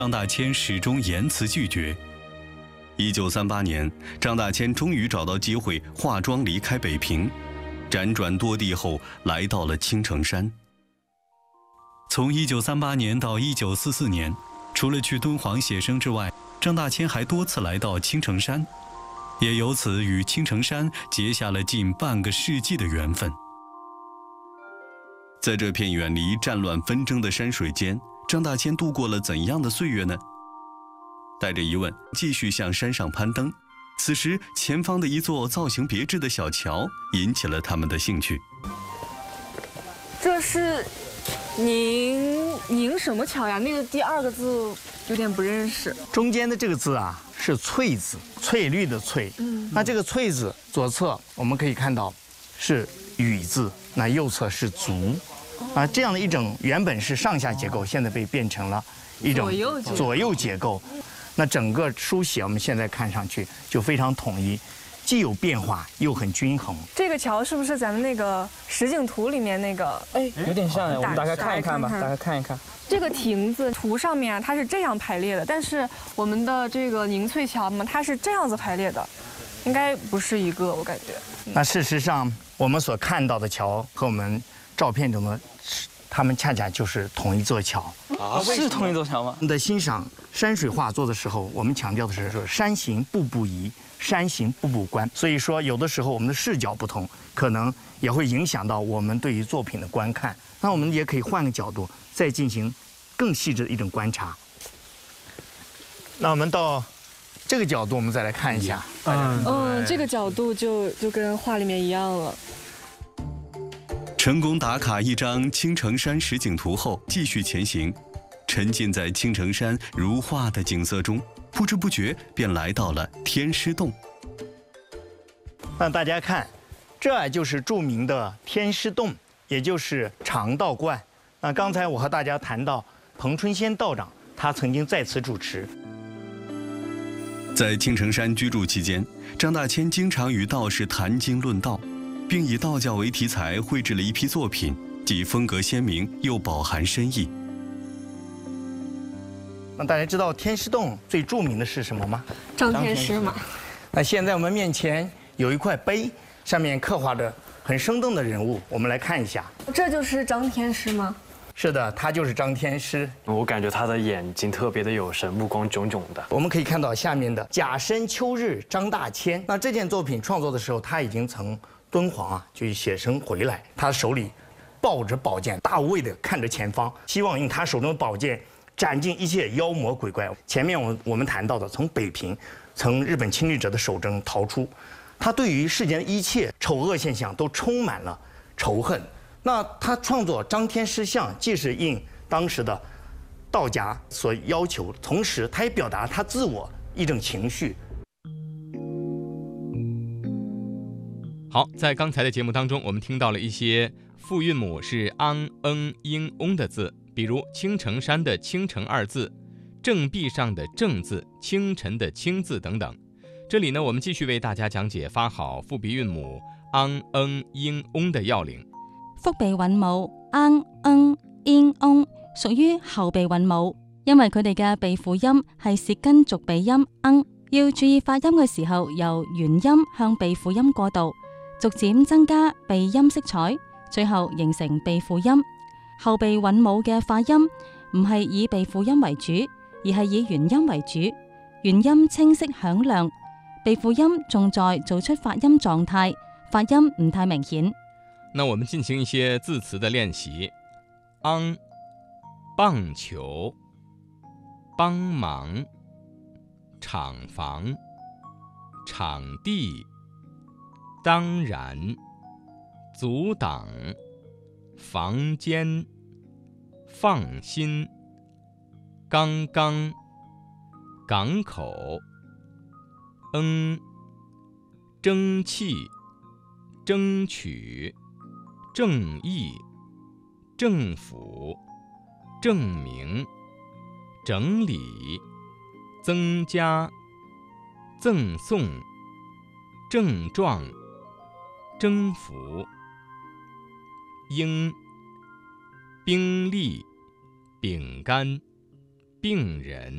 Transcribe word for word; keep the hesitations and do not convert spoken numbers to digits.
张大千始终严词拒绝。一九三八年，张大千终于找到机会化妆离开北平，辗转多地后来到了青城山。从一九三八年到一九四四年，除了去敦煌写生之外，张大千还多次来到青城山，也由此与青城山结下了近半个世纪的缘分。在这片远离战乱纷争的山水间，张大千度过了怎样的岁月呢？带着疑问，继续向山上攀登。此时，前方的一座造型别致的小桥引起了他们的兴趣。 这是宁宁什么桥呀？那个第二个字有点不认识。 中间的这个字啊是翠字，翠绿的翠。嗯，那这个翠字左侧我们可以看到是雨字，那右侧是足。啊，这样的一种原本是上下结构，现在被变成了一种左右结构。那整个书写我们现在看上去就非常统一，既有变化又很均衡。 这个桥是不是咱们那个实景图里面那个？ 哎，有点像呀，我们打开看一看吧，打开看一看。 这个亭子图上面啊，它是这样排列的，但是我们的这个宁翠桥嘛，它是这样子排列的，应该不是一个，我感觉。 那事实上，我们所看到的桥和我们照片中的，它们恰恰就是同一座桥。 啊，是同一座桥吗？ 我们在欣赏山水画作的时候，我们强调的是说山行步步移，山行步步观。所以说，有的时候我们的视角不同，可能也会影响到我们对于作品的观看。那我们也可以换个角度，再进行更细致的一种观察。那我们到这个角度，我们再来看一下。 嗯嗯，这个角度就就跟画里面一样了。 成功打卡一张青城山实景图后，继续前行，沉浸在青城山如画的景色中，不知不觉便来到了天师洞。 让大家看，这就是著名的天师洞，也就是长道观。那刚才我和大家谈到彭春仙道长，他曾经在此主持。 在青城山居住期间，张大千经常与道士谈经论道，并以道教为题材绘制了一批作品，既风格鲜明又饱含深意。 那大家知道天师洞最著名的是什么吗？ 张天师嘛。 那现在我们面前有一块碑，上面刻画着很生动的人物，我们来看一下。 这就是张天师吗？ 是的，他就是张天师。 我感觉他的眼睛特别的有神，目光炯炯的。 我们可以看到下面的甲申秋日张大千。那这件作品创作的时候，他已经从敦煌啊就写生回来，他手里抱着宝剑，大无畏地看着前方，希望用他手中的宝剑斩尽一切妖魔鬼怪。前面我我们谈到的，从北平从日本侵略者的手中逃出，他对于世间的一切丑恶现象都充满了仇恨。那他创作张天师像，既是应当时的道家所要求，同时他也表达他自我一种情绪。 好，在刚才的节目当中，我们听到了一些复韵母是昂、嗯、英、翁的字，比如青城山的青城二字，正壁上的正字，清晨的清字等等。这里呢，我们继续为大家讲解发好复鼻韵母昂、嗯、英、翁的要領。 腹鼻韻母昂、嗯、英、翁屬於後鼻韻母，因為佢哋嘅鼻輔音係舌根續鼻音嗯，要注意發音嘅時候由元音向鼻輔音過渡，逐漸增加鼻音色彩，最後形成鼻輔音。後鼻韻母嘅發音唔係以鼻輔音為主，而係以元音為主，元音清晰響亮，鼻輔音重在做出發音狀態，發音唔太明顯。 那我们进行一些字词的练习。昂，棒球，帮忙，厂房，场地，当然，阻挡，房间，放心，刚刚，港口，嗯，争气，争取，正义，政府，证明，整理，增加，赠送，症状，征服，应，兵力，饼干，病人，